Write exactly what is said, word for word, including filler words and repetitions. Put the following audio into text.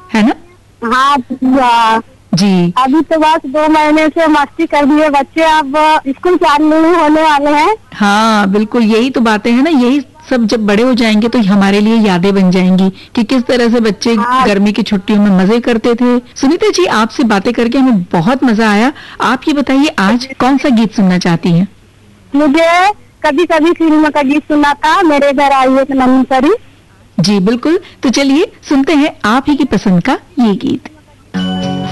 है ना? हाँ हाँ। जी। अभी तो बस दो महीने से मस्ती कर दिए बच्चे, अब स्कूल चालू होने वाले हैं। हाँ बिल्कुल, यही तो बातें हैं ना, यही सब जब बड़े हो जाएंगे तो हमारे लिए यादें बन जाएंगी कि किस तरह से बच्चे हाँ। गर्मी की छुट्टियों में मजे करते थे। सुनीता जी, आपसे बातें करके हमें बहुत मजा आया। आप ये बताइए, आज कौन सा गीत सुनना चाहती हैं? मुझे कभी कभी फिल्म का गीत सुना था, मेरे घर आई एक नन्ही परी। जी बिल्कुल, तो चलिए सुनते हैं आप ही की पसंद का ये गीत।